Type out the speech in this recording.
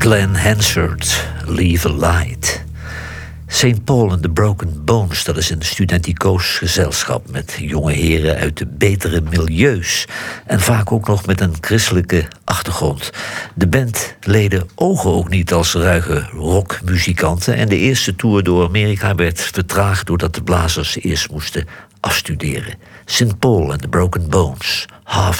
Glenn Hansard, Leave a Light. St. Paul and the Broken Bones, dat is een studenticoos gezelschap met jonge heren uit de betere milieus. En vaak ook nog met een christelijke achtergrond. De bandleden ogen ook niet als ruige rockmuzikanten. En de eerste tour door Amerika werd vertraagd doordat de blazers eerst moesten afstuderen. St. Paul and the Broken Bones, Half